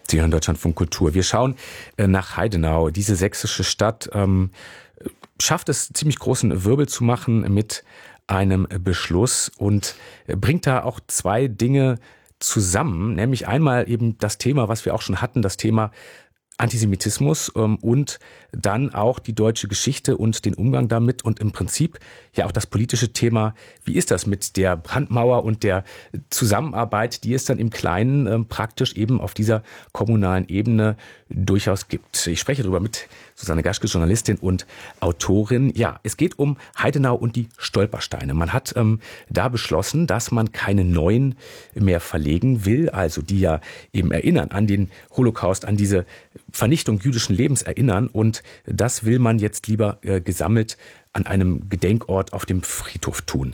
Sie hören Deutschlandfunk Kultur. Wir schauen nach Heidenau. Diese sächsische Stadt schafft es, ziemlich großen Wirbel zu machen mit einem Beschluss und bringt da auch zwei Dinge zusammen, nämlich einmal eben das Thema, was wir auch schon hatten, das Thema Antisemitismus und dann auch die deutsche Geschichte und den Umgang damit und im Prinzip ja auch das politische Thema, wie ist das mit der Brandmauer und der Zusammenarbeit, die es dann im Kleinen praktisch eben auf dieser kommunalen Ebene durchaus gibt. Ich spreche darüber mit Susanne Gaschke, Journalistin und Autorin. Ja, es geht um Heidenau und die Stolpersteine. Man hat da beschlossen, dass man keine neuen mehr verlegen will, also die ja eben erinnern an den Holocaust, an diese Vernichtung jüdischen Lebens erinnern. Und das will man jetzt lieber gesammelt an einem Gedenkort auf dem Friedhof tun.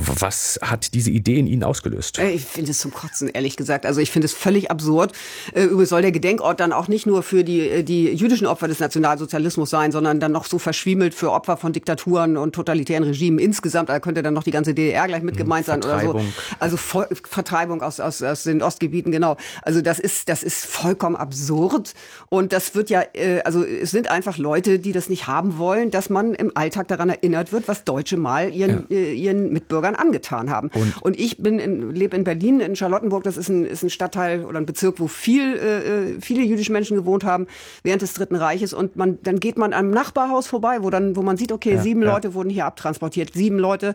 Was hat diese Idee in Ihnen ausgelöst? Ich finde es zum Kotzen, ehrlich gesagt. Also ich finde es völlig absurd. Soll der Gedenkort dann auch nicht nur für die jüdischen Opfer des Nationalsozialismus sein, sondern dann noch so verschwiemelt für Opfer von Diktaturen und totalitären Regimen insgesamt. Da könnte dann noch die ganze DDR gleich mit gemeint sein oder so. Also Vertreibung aus den Ostgebieten, genau. Also das ist vollkommen absurd. Und das wird ja, also es sind einfach Leute, die das nicht haben wollen, dass man im Alltag daran erinnert wird, was Deutsche mal ihren Mitbürgern angetan haben. Und ich lebe in Berlin, in Charlottenburg. Das ist ein Stadtteil oder ein Bezirk, wo viele jüdische Menschen gewohnt haben während des Dritten Reiches. Und dann geht man am Nachbarhaus vorbei, wo man sieht, okay, 7 Leute wurden hier abtransportiert. 7 Leute,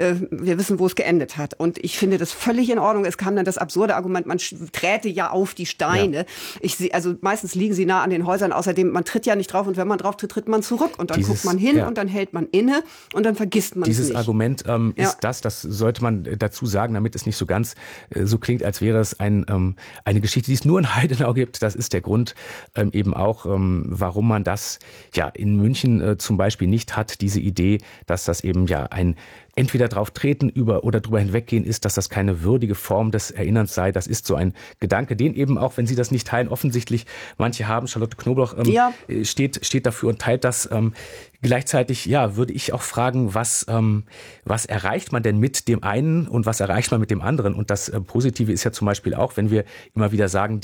wir wissen, wo es geendet hat. Und ich finde das völlig in Ordnung. Es kam dann das absurde Argument, man träte ja auf die Steine. Ja. Also meistens liegen sie nah an den Häusern. Außerdem, man tritt ja nicht drauf. Und wenn man drauf tritt, tritt man zurück. Und dann guckt man hin und dann hält man inne und dann vergisst man es nicht. Dieses Argument ist das sollte man dazu sagen, damit es nicht so ganz so klingt, als wäre es eine Geschichte, die es nur in Heidenau gibt. Das ist der Grund eben auch, warum man das ja in München zum Beispiel nicht hat, diese Idee, dass das eben ja ein entweder drauf treten oder drüber hinweggehen ist, dass das keine würdige Form des Erinnerns sei. Das ist so ein Gedanke, den eben auch, wenn Sie das nicht teilen, offensichtlich manche haben. Charlotte Knobloch steht dafür und teilt das. Gleichzeitig, ja, würde ich auch fragen, was erreicht man denn mit dem einen und was erreicht man mit dem anderen? Und das Positive ist ja zum Beispiel auch, wenn wir immer wieder sagen,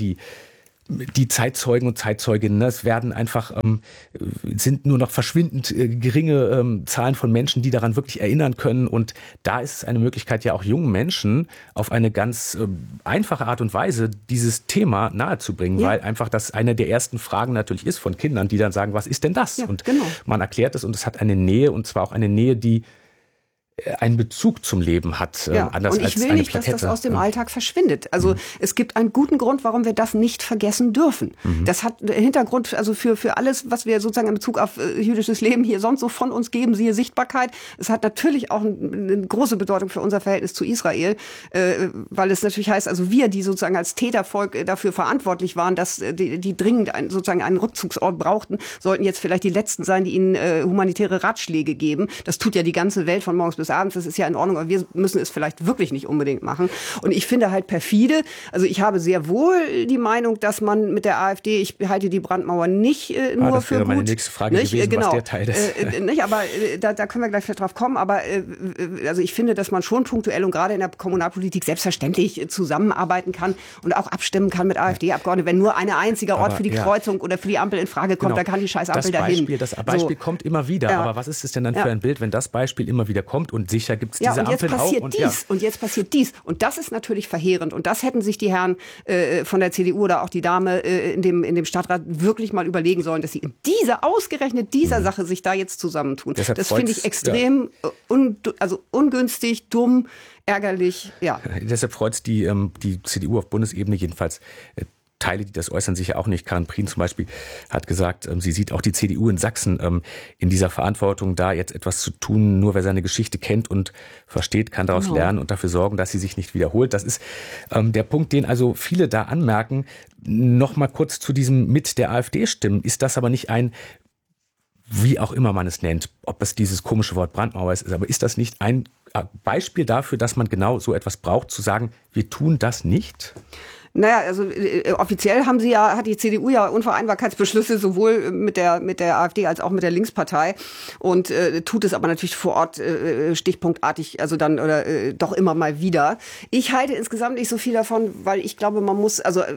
die Zeitzeugen und Zeitzeuginnen, es werden einfach, sind nur noch verschwindend geringe Zahlen von Menschen, die daran wirklich erinnern können. Und da ist es eine Möglichkeit, ja auch jungen Menschen auf eine ganz einfache Art und Weise dieses Thema nahezubringen, weil einfach das eine der ersten Fragen natürlich ist von Kindern, die dann sagen, was ist denn das? Ja, und genau. Man erklärt es und es hat eine Nähe und zwar auch eine Nähe, die einen Bezug zum Leben hat, anders als eine Plakette. Und ich will nicht, dass das aus dem Alltag verschwindet. Also es gibt einen guten Grund, warum wir das nicht vergessen dürfen. Das hat Hintergrund, also für alles, was wir sozusagen in Bezug auf jüdisches Leben hier sonst so von uns geben, siehe Sichtbarkeit. Es hat natürlich auch eine große Bedeutung für unser Verhältnis zu Israel, weil es natürlich heißt, also wir, die sozusagen als Tätervolk dafür verantwortlich waren, dass die dringend sozusagen einen Rückzugsort brauchten, sollten jetzt vielleicht die Letzten sein, die ihnen humanitäre Ratschläge geben. Das tut ja die ganze Welt von morgens bis abends, das ist ja in Ordnung, aber wir müssen es vielleicht wirklich nicht unbedingt machen. Und ich finde halt perfide, also ich habe sehr wohl die Meinung, dass man mit der AfD, ich halte die Brandmauer nicht nur das für wäre gut. meine nächste Frage gewesen, genau. Was der Teil ist. Aber da können wir gleich drauf kommen, aber also ich finde, dass man schon punktuell und gerade in der Kommunalpolitik selbstverständlich zusammenarbeiten kann und auch abstimmen kann mit AfD-Abgeordneten. Wenn nur ein einziger Ort für die Kreuzung oder für die Ampel in Frage kommt, dann kann die scheiß Ampel dahin. Das Beispiel kommt immer wieder, aber was ist es denn dann für ein Bild, wenn das Beispiel immer wieder kommt? Und sicher gibt es diese Ampeln auch. Und jetzt passiert dies. Und das ist natürlich verheerend. Und das hätten sich die Herren von der CDU oder auch die Dame in dem Stadtrat wirklich mal überlegen sollen, dass sie in ausgerechnet dieser Sache sich da jetzt zusammentun. Das finde ich extrem ungünstig, dumm, ärgerlich. Ja. Deshalb freut es die CDU auf Bundesebene jedenfalls. Teile, die das äußern, sicher auch nicht. Karin Prien zum Beispiel hat gesagt, sie sieht auch die CDU in Sachsen in dieser Verantwortung, da jetzt etwas zu tun. Nur wer seine Geschichte kennt und versteht, kann daraus lernen und dafür sorgen, dass sie sich nicht wiederholt. Das ist der Punkt, den also viele da anmerken. Noch mal kurz zu diesem mit der AfD stimmen. Ist das aber nicht ein, wie auch immer man es nennt, ob es dieses komische Wort Brandmauer ist, aber ist das nicht ein Beispiel dafür, dass man genau so etwas braucht, zu sagen, wir tun das nicht? Naja, also offiziell hat die CDU ja Unvereinbarkeitsbeschlüsse sowohl mit der AfD als auch mit der Linkspartei und tut es aber natürlich vor Ort stichpunktartig, also dann doch immer mal wieder. Ich halte insgesamt nicht so viel davon, weil ich glaube, man muss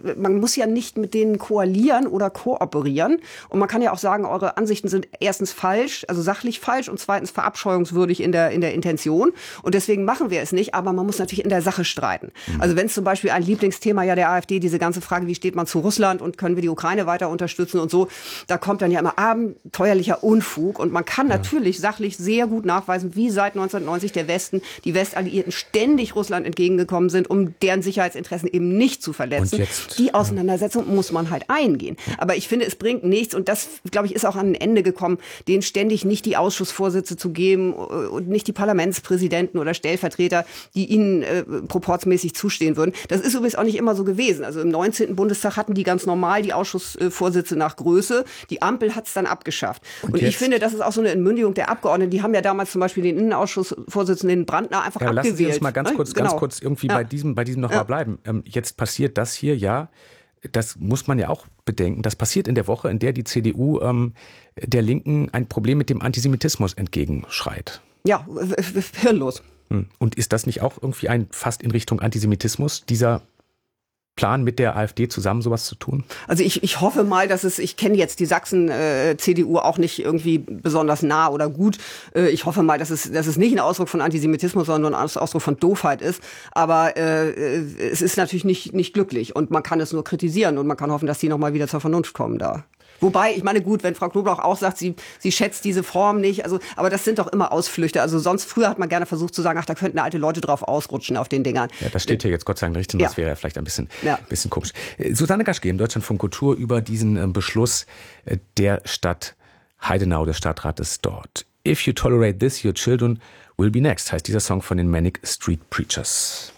ja nicht mit denen koalieren oder kooperieren und man kann ja auch sagen, eure Ansichten sind erstens falsch, also sachlich falsch und zweitens verabscheuungswürdig in der Intention und deswegen machen wir es nicht, aber man muss natürlich in der Sache streiten. Also wenn es zum Beispiel ein Lieblingsthema ja der AfD, diese ganze Frage, wie steht man zu Russland und können wir die Ukraine weiter unterstützen und so, da kommt dann ja immer abenteuerlicher Unfug und man kann natürlich sachlich sehr gut nachweisen, wie seit 1990 die Westalliierten ständig Russland entgegengekommen sind, um deren Sicherheitsinteressen eben nicht zu verletzen. Die Auseinandersetzung muss man halt eingehen. Aber ich finde, es bringt nichts und das, glaube ich, ist auch an ein Ende gekommen, denen ständig nicht die Ausschussvorsitze zu geben und nicht die Parlamentspräsidenten oder Stellvertreter, die ihnen proportsmäßig zustehen würden. Das ist übrigens auch nicht immer so gewesen. Also im 19. Bundestag hatten die ganz normal die Ausschussvorsitze nach Größe. Die Ampel hat es dann abgeschafft. Und ich finde, das ist auch so eine Entmündigung der Abgeordneten. Die haben ja damals zum Beispiel den Innenausschussvorsitzenden Brandner einfach abgewählt. Lassen Sie uns mal ganz kurz irgendwie bei diesem noch mal bleiben. Jetzt passiert das hier, ja. Das muss man ja auch bedenken. Das passiert in der Woche, in der die CDU der Linken ein Problem mit dem Antisemitismus entgegenschreit. Ja, hirnlos. Und ist das nicht auch irgendwie fast in Richtung Antisemitismus, dieser Plan mit der AfD zusammen sowas zu tun? Also ich hoffe mal, ich kenne jetzt die Sachsen-CDU auch nicht irgendwie besonders nah oder gut. Ich hoffe mal, dass es nicht ein Ausdruck von Antisemitismus, sondern ein Ausdruck von Doofheit ist. Aber es ist natürlich nicht glücklich und man kann es nur kritisieren und man kann hoffen, dass die nochmal wieder zur Vernunft kommen da. Wobei, ich meine, gut, wenn Frau Knoblauch auch sagt, sie schätzt diese Form nicht, aber das sind doch immer Ausflüchte. Also früher hat man gerne versucht zu sagen, ach, da könnten alte Leute drauf ausrutschen auf den Dingern. Ja, das steht hier jetzt Gott sei Dank richtig, das wäre ja vielleicht ein bisschen komisch. Susanne Gaschke im Deutschlandfunk Kultur über diesen Beschluss der Stadt Heidenau, des Stadtrates dort. If you tolerate this, your children will be next, heißt dieser Song von den Manic Street Preachers.